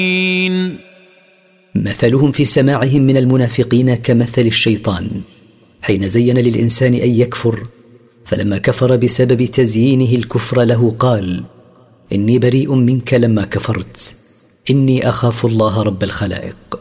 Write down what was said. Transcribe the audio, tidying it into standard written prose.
مثلهم في سماعهم من المنافقين كمثل الشيطان حين زين للإنسان أن يكفر، فلما كفر بسبب تزيينه الكفر له قال: إني بريء منك لما كفرت، إني أخاف الله رب الخلائق.